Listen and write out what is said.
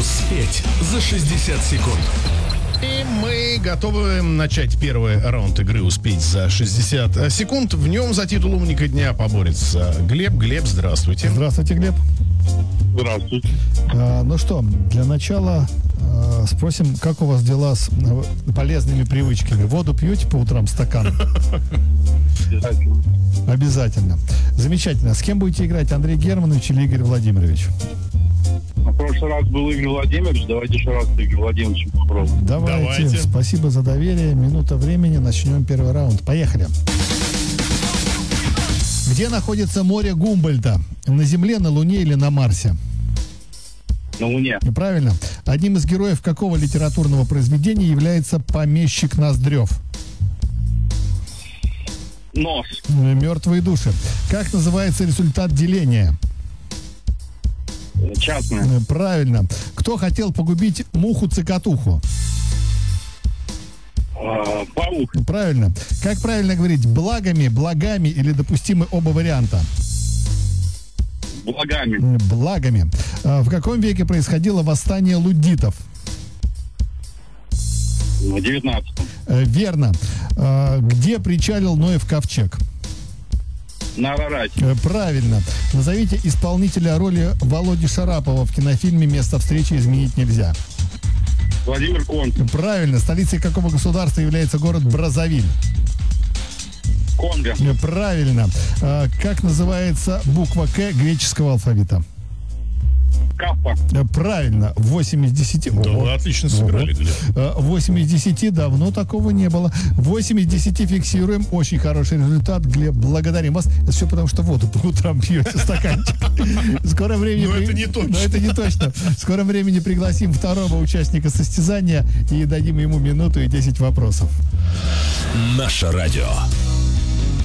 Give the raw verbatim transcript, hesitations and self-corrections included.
Успеть за шестьдесят секунд. И мы готовы начать первый раунд игры «Успеть за шестьдесят секунд». В нем за титул умника дня поборется Глеб. Глеб, здравствуйте. Здравствуйте, Глеб. Здравствуйте. А, ну что, для начала а, спросим, как у вас дела с а, полезными привычками? Воду пьете по утрам стакан? Обязательно. Обязательно. Замечательно. С кем будете играть, Андрей Германович или Игорь Владимирович? В прошлый раз был Игорь Владимирович, давайте еще раз с Игорем Владимировичем попробуем. Давайте. Давайте. Спасибо за доверие. Минута времени. Начнем первый раунд. Поехали. Где находится море Гумбольдта? На Земле, на Луне или на Марсе? На Луне. Правильно. Одним из героев какого литературного произведения является помещик Ноздрев? Нос. Мертвые души. Как называется результат деления? Частное. Правильно. Кто хотел погубить муху-цикатуху? А, паук. Правильно. Как правильно говорить, благами, благами или допустимы оба варианта? Благами. Благами. А в каком веке происходило восстание луддитов? В девятнадцатом. Э, Верно. А где причалил Ноев ковчег? На Арарате. Э, Правильно. Назовите исполнителя роли Володи Шарапова в кинофильме «Место встречи изменить нельзя». Владимир Конкин. Правильно. Столицей какого государства является город Браззавиль? Конго. Э, Правильно. А как называется буква «К» греческого алфавита? Каппа. Э, Правильно. восемь из десяти. Да Ого. вы отлично сыграли, Глеб. Э, восемь из десяти. Давно такого не было. восемь из десяти фиксируем. Очень хороший результат. Глеб, благодарим вас. Это все потому, что воду по утрам пьете стаканчик. В скором времени... Но при- это не точно. Но это не точно. В скором времени пригласим второго участника состязания и дадим ему минуту и десять вопросов. Наше радио.